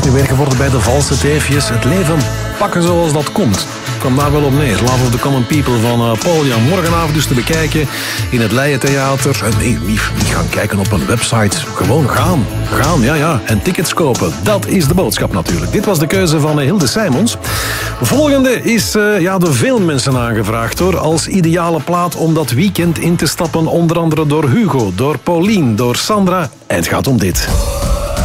nu weer geworden bij de valse teefjes. Het leven pakken zoals dat komt. Kom daar wel op neer. Love of the Common People van Paul Young. Morgenavond dus te bekijken in het Leien Theater. Nee, niet gaan kijken op een website. Gewoon gaan. Gaan, ja. En tickets kopen. Dat is de boodschap natuurlijk. Dit was de keuze van Hilde Sijmons. Volgende is door veel mensen aangevraagd hoor. Als ideale plaat om dat weekend in te stappen. Onder andere door Hugo, door Paulien, door Sandra. En het gaat om dit.